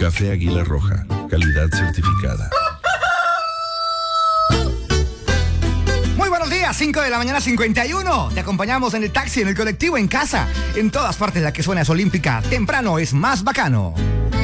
Café Águila Roja, calidad certificada. Muy buenos días, 5 de la mañana 51. Te acompañamos en el taxi, en el colectivo, en casa. En todas partes la que suena es olímpica. Temprano es más bacano.